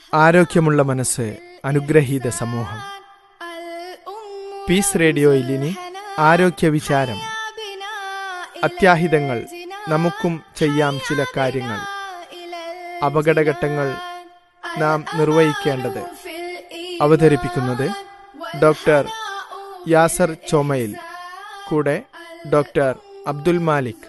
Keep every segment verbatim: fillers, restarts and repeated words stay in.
ആരോഗ്യമുള്ള മനസ്സ്, അനുഗ്രഹീത സമൂഹം. പീസ് റേഡിയോയിൽ ഇനി ആരോഗ്യ വിചാരം. അത്യാഹിതങ്ങൾ, നമുക്കും ചെയ്യാം ചില കാര്യങ്ങൾ. അപകടഘട്ടങ്ങൾ നാം നിർവഹിക്കേണ്ടത്. അവതരിപ്പിക്കുന്നത് ഡോക്ടർ യാസർ ചോമയിൽ, കൂടെ ഡോക്ടർ അബ്ദുൽ മാലിക്.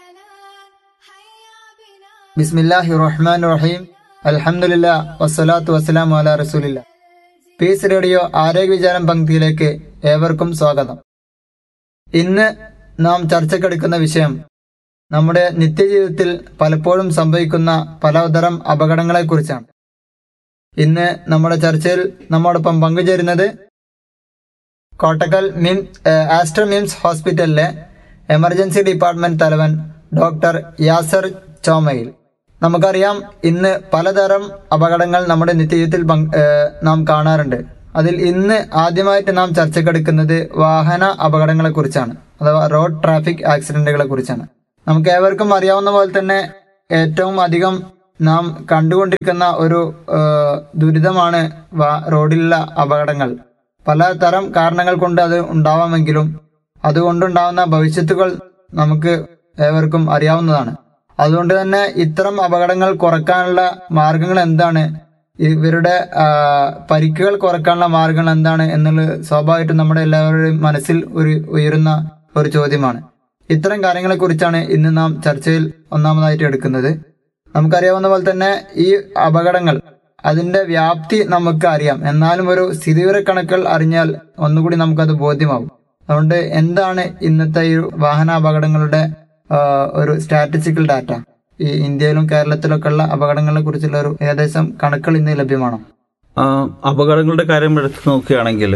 ബിസ്മില്ലാഹിർ റഹ്മാനിർ റഹീം. അൽഹംദുലില്ലാഹ് വസ്സലാത്തു വസ്സലാമു അലാ റസൂലില്ലാഹ്. പീസ് റേഡിയോ ആരോഗ്യ വിചാരം പങ്ക്തിയിലേക്ക് ഏവർക്കും സ്വാഗതം. ഇന്ന് നാം ചർച്ചക്കെടുക്കുന്ന വിഷയം നമ്മുടെ നിത്യജീവിതത്തിൽ പലപ്പോഴും സംഭവിക്കുന്ന പലതരം അപകടങ്ങളെക്കുറിച്ചാണ്. ഇന്ന് നമ്മുടെ ചർച്ചയിൽ നമ്മോടൊപ്പം പങ്കുചേരുന്നത് കോട്ടക്കൽ മിം ആസ്റ്റർ മിംസ് ഹോസ്പിറ്റലിലെ എമർജൻസി ഡിപ്പാർട്ട്മെന്റ് തലവൻ ഡോക്ടർ യാസർ ചോമയിൽ. നമുക്കറിയാം, ഇന്ന് പലതരം അപകടങ്ങൾ നമ്മുടെ നിത്യജീവിതത്തിൽ നാം കാണാറുണ്ട്. അതിൽ ഇന്ന് ആദ്യമായിട്ട് നാം ചർച്ചക്കെടുക്കുന്നത് വാഹന അപകടങ്ങളെ കുറിച്ചാണ്, അഥവാ റോഡ് ട്രാഫിക് ആക്സിഡന്റുകളെ കുറിച്ചാണ്. നമുക്ക് ഏവർക്കും അറിയാവുന്ന പോലെ തന്നെ ഏറ്റവും അധികം നാം കണ്ടുകൊണ്ടിരിക്കുന്ന ഒരു ദുരിതമാണ് റോഡിലുള്ള അപകടങ്ങൾ. പലതരം കാരണങ്ങൾ കൊണ്ട് അത് ഉണ്ടാവാമെങ്കിലും അതുകൊണ്ടുണ്ടാവുന്ന ഭവിഷ്യത്തുകൾ നമുക്ക് ഏവർക്കും അറിയാവുന്നതാണ്. അതുകൊണ്ട് തന്നെ ഇത്തരം അപകടങ്ങൾ കുറയ്ക്കാനുള്ള മാർഗങ്ങൾ എന്താണ്, ഇവരുടെ പരിക്കുകൾ കുറയ്ക്കാനുള്ള മാർഗങ്ങൾ എന്താണ് എന്നുള്ളത് സ്വാഭാവികമായിട്ടും നമ്മുടെ എല്ലാവരുടെയും മനസ്സിൽ ഒരു ഉയരുന്ന ഒരു ചോദ്യമാണ്. ഇത്തരം കാര്യങ്ങളെ കുറിച്ചാണ് ഇന്ന് നാം ചർച്ചയിൽ ഒന്നാമതായിട്ട് എടുക്കുന്നത്. നമുക്കറിയാവുന്ന പോലെ തന്നെ ഈ അപകടങ്ങൾ, അതിന്റെ വ്യാപ്തി നമുക്ക് അറിയാം, എന്നാലും ഒരു സ്ഥിതിവിവരക്കണക്കുകൾ അറിഞ്ഞാൽ ഒന്നുകൂടി നമുക്കത് ബോധ്യമാവും. അതുകൊണ്ട് എന്താണ് ഇന്നത്തെ ഈ വാഹന അപകടങ്ങളുടെ ഒരു സ്റ്റാറ്റിസ്റ്റിക്കൽ ഡാറ്റ, ഈ ഇന്ത്യയിലും കേരളത്തിലൊക്കെ ഉള്ള അപകടങ്ങളെ കുറിച്ചുള്ള ഒരു ഏകദേശം കണക്കുകൾ ഇന്ന് ലഭ്യമാണോ? അപകടങ്ങളുടെ കാര്യം എടുത്തു നോക്കുകയാണെങ്കിൽ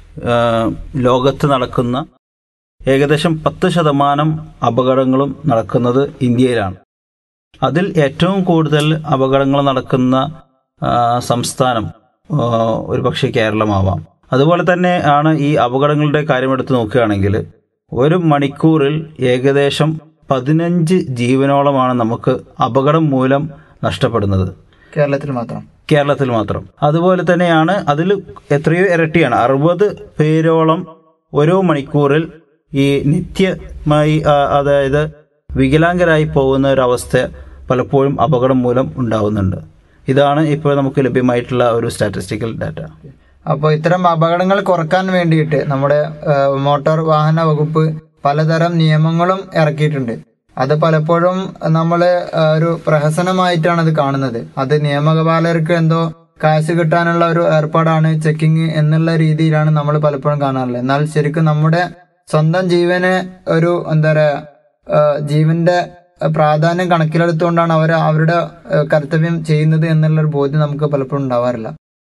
ലോകത്ത് നടക്കുന്ന ഏകദേശം പത്ത് ശതമാനം അപകടങ്ങളും നടക്കുന്നത് ഇന്ത്യയിലാണ്. അതിൽ ഏറ്റവും കൂടുതൽ അപകടങ്ങൾ നടക്കുന്ന സംസ്ഥാനം ഒരുപക്ഷെ കേരളമാവാം. അതുപോലെ തന്നെ ആണ് ഈ അപകടങ്ങളുടെ കാര്യം എടുത്തു നോക്കുകയാണെങ്കിൽ ഒരു മണിക്കൂറിൽ ഏകദേശം പതിനഞ്ച് ജീവനോളമാണ് നമുക്ക് അപകടം മൂലം നഷ്ടപ്പെടുന്നത് കേരളത്തിൽ മാത്രം കേരളത്തിൽ മാത്രം അതുപോലെ തന്നെയാണ് അതിൽ എത്രയോ ഇരട്ടിയാണ്, അറുപത് പേരോളം ഓരോ മണിക്കൂറിൽ ഈ നിത്യമായി അതായത് വികലാംഗരായി പോകുന്ന ഒരവസ്ഥ പലപ്പോഴും അപകടം മൂലം ഉണ്ടാവുന്നുണ്ട്. ഇതാണ് ഇപ്പോൾ നമുക്ക് ലഭ്യമായിട്ടുള്ള ഒരു സ്റ്റാറ്റിസ്റ്റിക്കൽ ഡാറ്റ. അപ്പോൾ ഇത്തരം അപകടങ്ങൾ കുറക്കാൻ വേണ്ടിയിട്ട് നമ്മുടെ മോട്ടോർ വാഹന വകുപ്പ് പലതരം നിയമങ്ങളും ഇറക്കിയിട്ടുണ്ട്. അത് പലപ്പോഴും നമ്മൾ ഒരു പ്രഹസനമായിട്ടാണ് അത് കാണുന്നത്. അത് നിയമപാലകർക്ക് എന്തോ കാശ് കിട്ടാനുള്ള ഒരു ഏർപ്പാടാണ്, ചെക്കിങ് എന്നുള്ള രീതിയിലാണ് നമ്മൾ പലപ്പോഴും കാണാറുള്ളത്. എന്നാൽ ശരിക്കും നമ്മുടെ സ്വന്തം ജീവന് ഒരു എന്താ പറയുക ജീവന്റെ പ്രാധാന്യം കണക്കിലെടുത്തുകൊണ്ടാണ് അവർ അവരുടെ കർത്തവ്യം ചെയ്യുന്നത് എന്നുള്ളൊരു ബോധ്യം നമുക്ക് പലപ്പോഴും ഉണ്ടാവാറില്ല.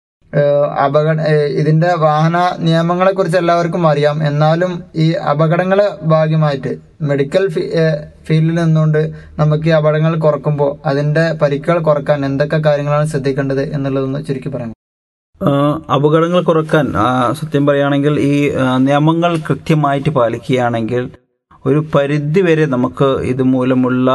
അപകട ഇതിന്റെ വാഹന നിയമങ്ങളെ കുറിച്ച് എല്ലാവർക്കും അറിയാം, എന്നാലും ഈ അപകടങ്ങളെ ഭാഗ്യമായിട്ട് മെഡിക്കൽ ഫീൽഡിൽ നിന്നുകൊണ്ട് നമുക്ക് ഈ അപകടങ്ങൾ കുറക്കുമ്പോൾ അതിന്റെ പരിക്കുകൾ കുറക്കാൻ എന്തൊക്കെ കാര്യങ്ങളാണ് ശ്രദ്ധിക്കേണ്ടത് എന്നുള്ളതൊന്ന് ചുരുക്കി പറയാം. അപകടങ്ങൾ കുറക്കാൻ സത്യം പറയുകയാണെങ്കിൽ ഈ നിയമങ്ങൾ കൃത്യമായിട്ട് പാലിക്കുകയാണെങ്കിൽ ഒരു പരിധി വരെ നമുക്ക് ഇതുമൂലമുള്ള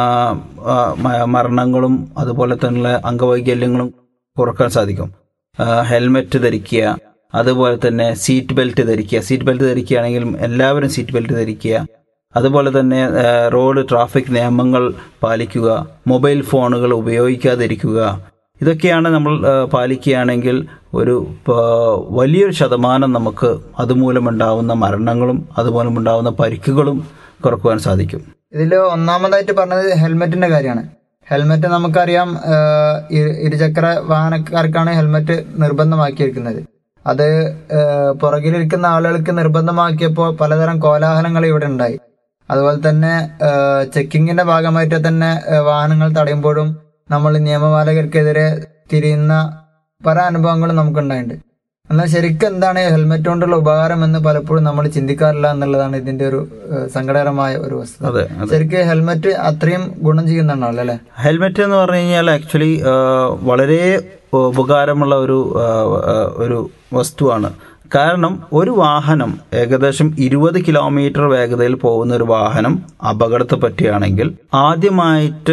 മരണങ്ങളും അതുപോലെ തന്നെ അംഗവൈകല്യങ്ങളും കുറക്കാൻ സാധിക്കും. ഹെൽമെറ്റ് ധരിക്കുക, അതുപോലെ തന്നെ സീറ്റ് ബെൽറ്റ് ധരിക്കുക. സീറ്റ് ബെൽറ്റ് ധരിക്കുകയാണെങ്കിൽ എല്ലാവരും സീറ്റ് ബെൽറ്റ് ധരിക്കുക. അതുപോലെ തന്നെ റോഡ് ട്രാഫിക് നിയമങ്ങൾ പാലിക്കുക, മൊബൈൽ ഫോണുകൾ ഉപയോഗിക്കാതിരിക്കുക. ഇതൊക്കെയാണ് നമ്മൾ പാലിക്കുകയാണെങ്കിൽ ഒരു വലിയൊരു ശതമാനം നമുക്ക് അതുമൂലമുണ്ടാവുന്ന മരണങ്ങളും അതുമൂലമുണ്ടാവുന്ന പരിക്കുകളും കുറക്കുവാൻ സാധിക്കും. ഇതിൽ ഒന്നാമതായിട്ട് പറഞ്ഞത് ഹെൽമെറ്റിന്റെ കാര്യമാണ്. ഹെൽമെറ്റ് നമുക്കറിയാം, ഇരുചക്ര വാഹനക്കാർക്കാണ് ഹെൽമെറ്റ് നിർബന്ധമാക്കിയിരിക്കുന്നത്. അത് പുറകിലിരിക്കുന്ന ആളുകൾക്ക് നിർബന്ധമാക്കിയപ്പോൾ പലതരം കോലാഹലങ്ങൾ ഇവിടെ ഉണ്ടായി. അതുപോലെ തന്നെ ചെക്കിങ്ങിന്റെ ഭാഗമായിട്ട് തന്നെ വാഹനങ്ങൾ തടയുമ്പോഴും നമ്മൾ നിയമപാലകർക്കെതിരെ തിരിയുന്ന പല അനുഭവങ്ങളും നമുക്കുണ്ടായിട്ടുണ്ട്. എന്നാൽ ശരിക്കും എന്താണ് ഹെൽമെറ്റ് കൊണ്ടുള്ള ഉപകാരം എന്ന് പലപ്പോഴും നമ്മൾ ചിന്തിക്കാറില്ല എന്നുള്ളതാണ് ഇതിന്റെ ഒരു സങ്കടകരമായ ഒരു വസ്തുത. ശരിക്കും ഹെൽമെറ്റ് അത്രയും ഗുണം ചെയ്യുന്നുണ്ടാവില്ല അല്ലെ? ഹെൽമെറ്റ് എന്ന് പറഞ്ഞു കഴിഞ്ഞാൽ ആക്ച്വലി വളരെ ഉപകാരമുള്ള ഒരു ഒരു വസ്തുവാണ്. കാരണം ഒരു വാഹനം ഏകദേശം ഇരുപത് കിലോമീറ്റർ വേഗതയിൽ പോകുന്ന ഒരു വാഹനം അപകടത്തെ പറ്റുകയാണെങ്കിൽ ആദ്യമായിട്ട്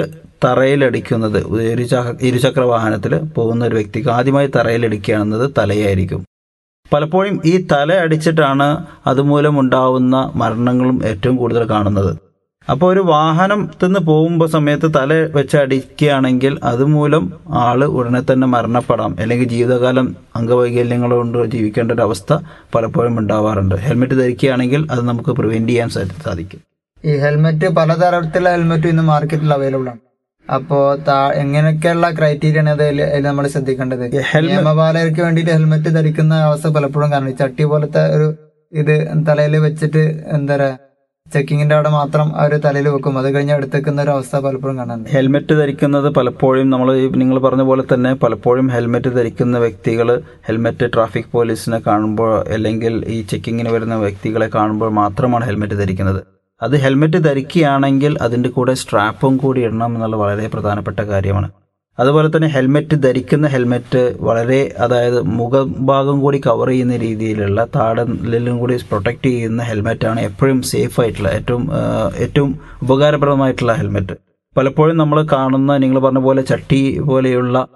തറയിലടിക്കുന്നത് ഇരുചക്ര ഇരുചക്ര വാഹനത്തിൽ പോകുന്ന ഒരു വ്യക്തിക്ക് ആദ്യമായി തറയിലടിക്കുകയാണെന്നത് തലയായിരിക്കും. പലപ്പോഴും ഈ തല അടിച്ചിട്ടാണ് അതുമൂലം ഉണ്ടാവുന്ന മരണങ്ങളും ഏറ്റവും കൂടുതൽ കാണുന്നത്. അപ്പോൾ ഒരു വാഹനത്തിൽ നിന്ന് പോകുമ്പോൾ സമയത്ത് തല വെച്ച് അടിക്കുകയാണെങ്കിൽ അതുമൂലം ആള് ഉടനെ തന്നെ മരണപ്പെടാം, അല്ലെങ്കിൽ ജീവിതകാലം അംഗവൈകല്യങ്ങൾ കൊണ്ട് ജീവിക്കേണ്ട ഒരു അവസ്ഥ പലപ്പോഴും ഉണ്ടാവാറുണ്ട്. ഹെൽമെറ്റ് ധരിക്കുകയാണെങ്കിൽ അത് നമുക്ക് പ്രിവെന്റ് ചെയ്യാൻ സാധിക്കും. ഈ ഹെൽമെറ്റ് പലതരത്തിലുള്ള ഹെൽമെറ്റ് ഇന്ന് മാർക്കറ്റിൽ അവൈലബിൾ ആണ്. അപ്പോ എങ്ങനെയൊക്കെയുള്ള ക്രൈറ്റീരിയ ആണ് അതിൽ നമ്മൾ ശ്രദ്ധിക്കേണ്ടത്? നിയമപാലകർക്ക് വേണ്ടിയിട്ട് ഹെൽമെറ്റ് ധരിക്കുന്ന അവസ്ഥ പലപ്പോഴും കാണും. ചട്ടി പോലത്തെ ഒരു ഇത് തലയിൽ വെച്ചിട്ട് എന്താ പറയാ ചെക്കിങ്ങിന്റെ അവിടെ മാത്രം അവർ തലയിൽ വെക്കും, അത് കഴിഞ്ഞ് എടുത്തേക്കുന്ന ഒരു അവസ്ഥ പലപ്പോഴും കാണാറുണ്ട്. ഹെൽമെറ്റ് ധരിക്കുന്നത് പലപ്പോഴും നമ്മൾ നിങ്ങൾ പറഞ്ഞ പോലെ തന്നെ പലപ്പോഴും ഹെൽമെറ്റ് ധരിക്കുന്ന വ്യക്തികൾ ഹെൽമെറ്റ് ട്രാഫിക് പോലീസിനെ കാണുമ്പോൾ അല്ലെങ്കിൽ ഈ ചെക്കിങ്ങിന് വരുന്ന വ്യക്തികളെ കാണുമ്പോൾ മാത്രമാണ് ഹെൽമെറ്റ് ധരിക്കുന്നത്. അത് ഹെൽമെറ്റ് ധരിക്കുകയാണെങ്കിൽ അതിൻ്റെ കൂടെ സ്ട്രാപ്പും കൂടി ഇടണം എന്നുള്ള വളരെ പ്രധാനപ്പെട്ട കാര്യമാണ്. അതുപോലെ തന്നെ ഹെൽമെറ്റ് ധരിക്കുന്ന ഹെൽമെറ്റ് വളരെ അതായത് മുഖഭാഗം കൂടി കവർ ചെയ്യുന്ന രീതിയിലുള്ള താടലും കൂടി പ്രൊട്ടക്റ്റ് ചെയ്യുന്ന ഹെൽമെറ്റാണ് എപ്പോഴും സേഫ് ആയിട്ടുള്ള ഏറ്റവും ഏറ്റവും ഉപകാരപ്രദമായിട്ടുള്ള ഹെൽമെറ്റ്. പലപ്പോഴും നമ്മൾ കാണുന്ന നിങ്ങൾ പറഞ്ഞ പോലെ ചട്ടി പോലെയുള്ള